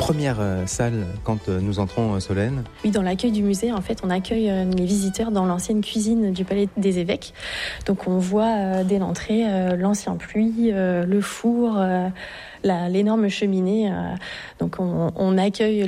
première salle quand nous entrons, Solène? Oui, dans l'accueil du musée, en fait, on accueille les visiteurs dans l'ancienne cuisine du Palais des Évêques. Donc on voit dès l'entrée l'ancien puits, le four, l'énorme cheminée. Donc on accueille